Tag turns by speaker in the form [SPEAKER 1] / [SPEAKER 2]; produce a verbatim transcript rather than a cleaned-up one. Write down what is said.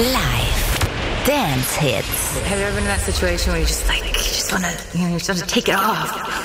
[SPEAKER 1] Live Dance Hits.
[SPEAKER 2] Have you ever been in that situation where you just like, you just wanna, you know, you just wanna take it off?